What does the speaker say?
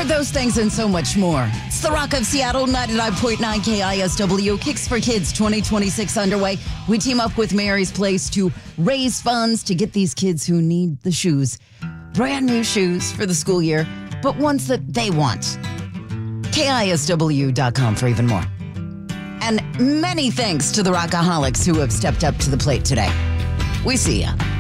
For those things and so much more, it's the Rock of Seattle 99.9 KISW Kicks for Kids 2026 underway. We team up with Mary's Place to raise funds to get these kids who need the shoes. Brand new shoes for the school year, but ones that they want. KISW.com for even more. And many thanks to the Rockaholics who have stepped up to the plate today. We see ya.